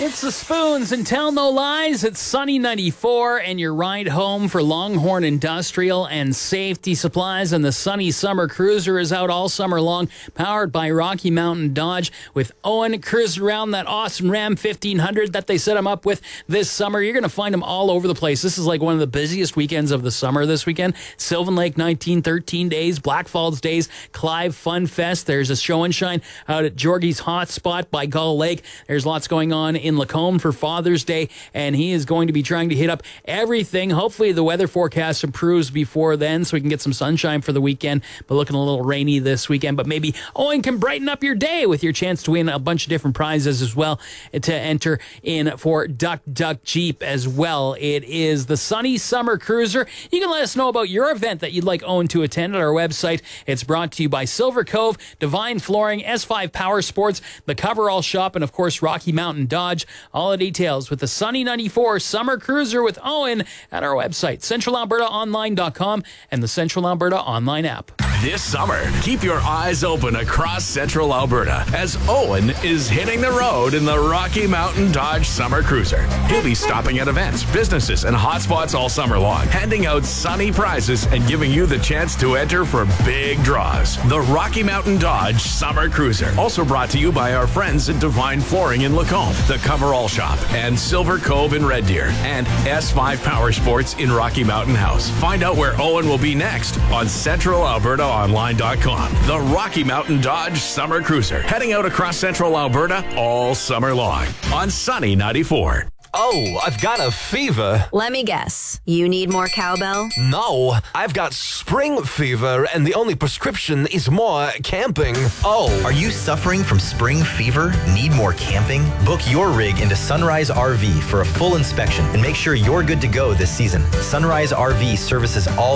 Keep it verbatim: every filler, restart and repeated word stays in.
It's the Spoons and Tell No Lies. It's Sunny ninety-four and your ride home for Longhorn Industrial and Safety Supplies. And the Sunny Summer Cruiser is out all summer long, powered by Rocky Mountain Dodge, with Owen cruising around that awesome Ram fifteen hundred that they set him up with this summer. You're going to find him all over the place. This is like one of the busiest weekends of the summer this weekend. Sylvan Lake nineteen thirteen days, Black Falls days, Clive Fun Fest. There's a show and shine out at Georgie's Hot Spot by Gull Lake. There's lots going on in Lacombe for Father's Day, and he is going to be trying to hit up everything. Hopefully the weather forecast improves before then so we can get some sunshine for the weekend, but looking a little rainy this weekend. But maybe Owen can brighten up your day with your chance to win a bunch of different prizes as well, to enter in for Duck Duck Jeep as well. It is the Sunny Summer Cruiser. You can let us know about your event that you'd like Owen to attend at our website. It's brought to you by Silver Cove, Divine Flooring, S five Power Sports, the Coverall Shop, and of course Rocky Mountain Dodge. All the details with the Sunny ninety-four Summer Cruiser with Owen at our website, central alberta online dot com, and the Central Alberta online app. This summer, keep your eyes open across Central Alberta as Owen is hitting the road in the Rocky Mountain Dodge Summer Cruiser. He'll be stopping at events, businesses, and hotspots all summer long, handing out sunny prizes and giving you the chance to enter for big draws. The Rocky Mountain Dodge Summer Cruiser, also brought to you by our friends at Divine Flooring in Lacombe, the Coverall Shop, and Silver Cove in Red Deer, and S five Power Sports in Rocky Mountain House. Find out where Owen will be next on central alberta online dot com. The Rocky Mountain Dodge Summer Cruiser, heading out across Central Alberta all summer long on Sunny ninety-four. Oh, I've got a fever. Let me guess. You need more cowbell? No, I've got spring fever, and the only prescription is more camping. Oh. Are you suffering from spring fever? Need more camping? Book your rig into Sunrise R V for a full inspection and make sure you're good to go this season. Sunrise R V services all